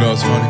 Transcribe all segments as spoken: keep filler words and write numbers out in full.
know, it's funny.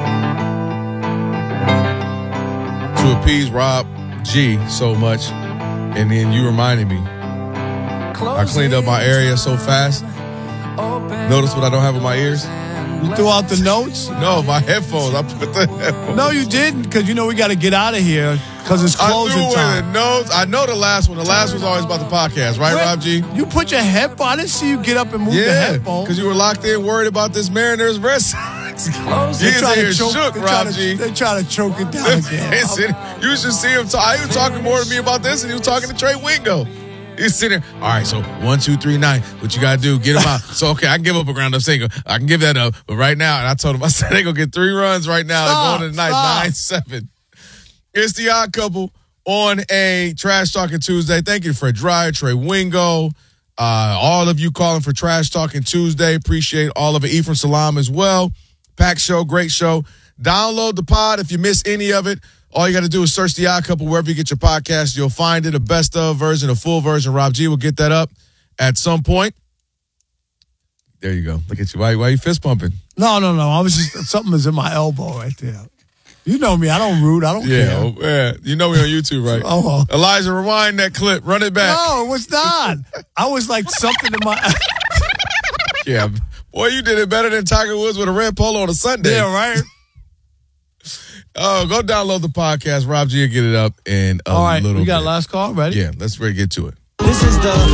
To appease Rob G so much, and then you reminded me. I cleaned up my area so fast. Notice what I don't have in my ears? You threw out the notes? No, my headphones. I put the headphones. No, you didn't, because you know we got to get out of here because it's closing I threw time. away the notes. I know the last one. The last one's always about the podcast, right, Wait, Rob G? You put your headphone. I didn't see you get up and move the Yeah, headphone. because you were locked in, worried about this Mariners Red Sox. They're He's trying here to choke, shook, they're Rob trying to, G. They're trying to choke it down again. You should see him talk. He was talking more to me about this, and he was talking to Trey Wingo. He's sitting there. All right, so one, two, three, nine. What you got to do, get him out. So, okay, I can give up a ground up single. I can give that up. But right now, and I told him, I said, they're going to get three runs right now. Stop, They're going tonight, stop. nine seven. It's the Odd Couple on a Trash Talking Tuesday. Thank you to Fred Dryer, Trey Wingo, uh, all of you calling for Trash Talking Tuesday. Appreciate all of it. Ephraim Salam as well. Packed show, great show. Download the pod if you miss any of it. All you got to do is search The Odd Couple wherever you get your podcast. You'll find it, a best of version, a full version. Rob G will get that up at some point. There you go. Look at you. Why, why are you fist pumping? No, no, no. I was just, something is in my elbow right there. You know me. I don't root. I don't Yeah, care. oh, yeah. You know me on YouTube, right? Oh, well. Elijah, rewind that clip. Run it back. No, it was not. I was like something in my... Yeah. Boy, you did it better than Tiger Woods with a red polo on a Sunday. Yeah, right? Oh, go download the podcast. Rob G will get it up in a All right, little we got bit. last call. Ready? Yeah, let's ready to get to it. This is the